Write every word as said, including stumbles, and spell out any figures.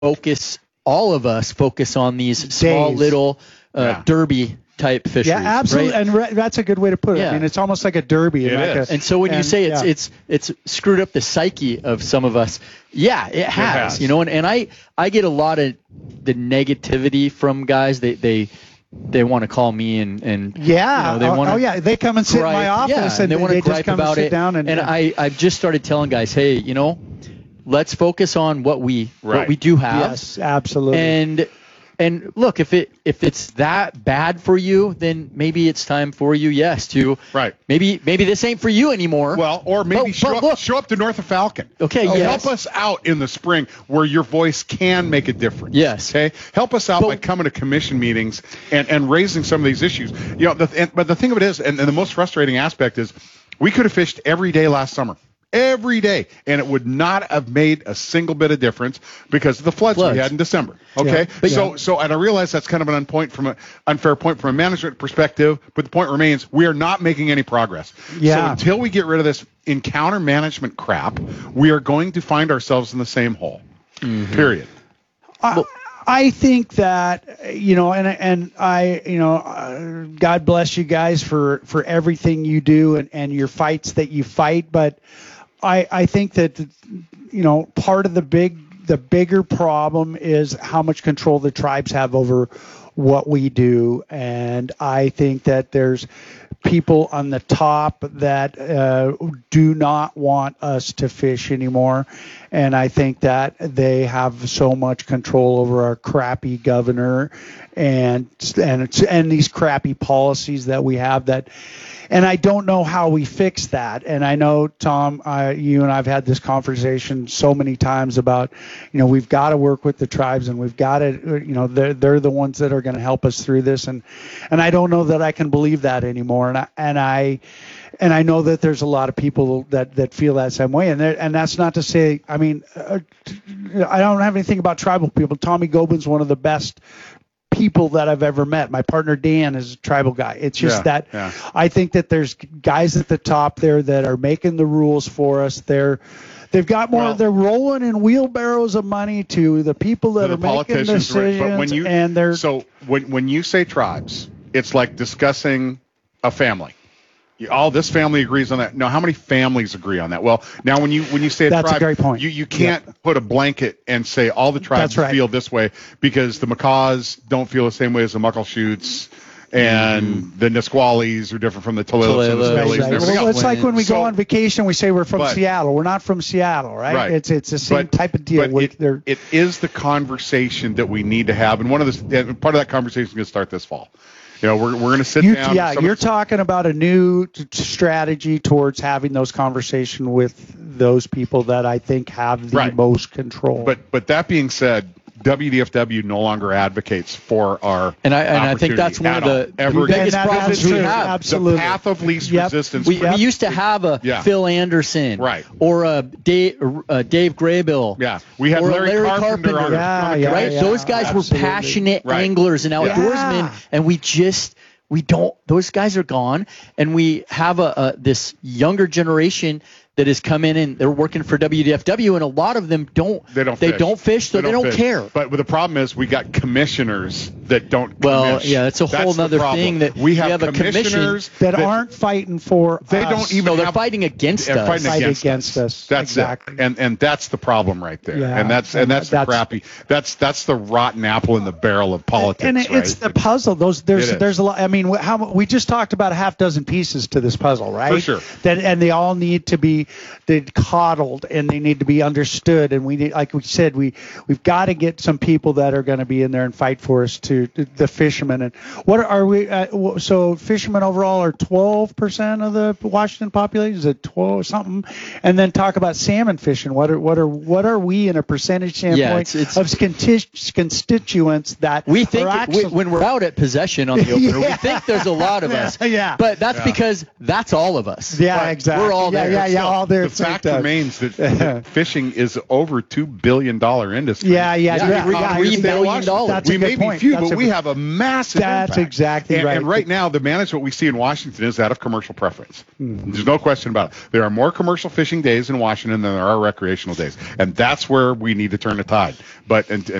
focus, all of us focus on these Days. small little uh, yeah. derby type fisheries. Yeah, absolutely, right? and re- that's a good way to put it. Yeah. I mean, it's almost like a derby. It like is. A, and so when and, you say it's yeah. it's it's screwed up the psyche of some of us, yeah, it has. It has. You know, and, and I I get a lot of the negativity from guys. They they they want to call me and and yeah, you know, they oh, wanna oh yeah, they come and sit gripe. in my office yeah, and, and they, they, want to they just gripe come about and sit it. down and, and yeah. I I've just started telling guys, hey, you know, let's focus on what we right. what we do have. Yes, absolutely. And and look, if it if it's that bad for you, then maybe it's time for you, yes, to right. Maybe maybe this ain't for you anymore. Well, or maybe but, show but up look, show up to North of Falcon. Okay, oh, yes. Help us out in the spring where your voice can make a difference. Yes. Okay. Help us out but, by coming to commission meetings and, and raising some of these issues. You know, the, and, but the thing of it is, and, and the most frustrating aspect is, we could have fished every day last summer. Every day, and it would not have made a single bit of difference because of the floods, floods. we had in December. Okay, yeah. so yeah. so and I realize that's kind of an unpoint from an unfair point from a management perspective, but the point remains we are not making any progress. Yeah. So until we get rid of this encounter management crap, we are going to find ourselves in the same hole. Mm-hmm. Period. I, well, I think that, you know, and and I, you know, uh, God bless you guys for for everything you do and and your fights that you fight, but I, I think that, you know, part of the big, the bigger problem is how much control the tribes have over what we do. And I think that there's people on the top that uh, do not want us to fish anymore. And I think that they have so much control over our crappy governor and, and, and these crappy policies that we have that, and I don't know how we fix that. And I know, Tom, uh, you and I've had this conversation so many times about, you know, we've got to work with the tribes and we've got to, you know, they're, they're the ones that are going to help us through this. And, and I don't know that I can believe that anymore. And I, and I, and I know that there's a lot of people that, that feel that same way. And there, and that's not to say, I mean, uh, I don't have anything about tribal people. Tommy Gobin's one of the best people that I've ever met. My partner Dan is a tribal guy. It's just yeah, that yeah. I think that there's guys at the top there that are making the rules for us. They're they've got more. Well, they're rolling in wheelbarrows of money to the people that the are making decisions. Right. But when you, and they're so when when you say tribes, it's like discussing a family. Oh, this family agrees on that. No, how many families agree on that? Well, now when you when you say a That's tribe, a great point. you you can't yeah. put a blanket and say all the tribes right. feel this way because the Macaws don't feel the same way as the Muckleshoots, and mm-hmm. the Nisquallies are different from the Tulalipes and the Spillies right, right. and everything well, else. It's like when we so, go on vacation, we say we're from but, Seattle. We're not from Seattle, right? right. It's it's the same but, type of deal. But it, it is the conversation that we need to have, and one of the part of that conversation is going to start this fall. You know, we're we're going to sit you, down. Yeah, you're talking about a new t- strategy towards having those conversations with those people that I think have the right. most control. But but that being said, W D F W no longer advocates for our and I and I think that's one of the Ever biggest that, problems we have. Absolutely, the path of least yep. resistance. We, we used to have a yeah. Phil Anderson, right, or a Dave uh, Dave Graybill. Yeah, we had or Larry, Larry Carpenter, Carpenter on, yeah, on the yeah, right. yeah, Those guys absolutely. were passionate right. anglers and outdoorsmen, yeah. and we just. We don't. Those guys are gone, and we have a, a this younger generation that has come in and they're working for W D F W, and a lot of them don't. They don't. They fish. don't fish, so they they don't, don't, fish. care. But, but the problem is, we got commissioners that don't. Well, commish. yeah, it's a whole That's other thing that we have, we have a commissioners that, that aren't fighting for. They us. don't even. No, they're have, fighting against they're us. Fighting Fight against, against us. us. That's exactly. it. And and that's the problem right there. Yeah. And that's and that's, that's the crappy. That's that's the rotten apple in the barrel of politics. And it, right? it's the puzzle. Those there's It is. there's a lot. I mean, how we just talked about a half dozen pieces to this puzzle, right? For sure. That and they all need to be they coddled and they need to be understood. And we need, like we said, we we've got to get some people that are going to be in there and fight for us to the fishermen. And what are we? Uh, so fishermen overall are twelve percent of the Washington population. Is it twelve something? And then talk about salmon fishing. What are what are what are we in a percentage standpoint yeah, it's, it's, of conti- constituents that we think are actually, we, when we're out at possession on the opener, yeah. we think there's a lot of us. Yeah, but that's yeah. because that's all of us. Yeah, right? exactly. We're all yeah, there. Yeah, yeah, all there. The fact remains that, that fishing is over two billion dollar industry. Yeah, yeah, yeah. yeah. Three billion dollars. That's we a may good be point. few, That's massive. but we have a massive That's impact. exactly and, right. And right now, the management we see in Washington is that of commercial preference. Mm. There's no question about it. There are more commercial fishing days in Washington than there are recreational days, and that's where we need to turn the tide. But and,